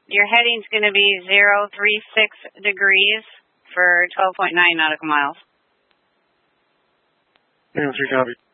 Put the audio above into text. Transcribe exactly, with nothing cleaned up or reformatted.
Your heading's going to be zero three six degrees for twelve point nine nautical miles. zero three copy.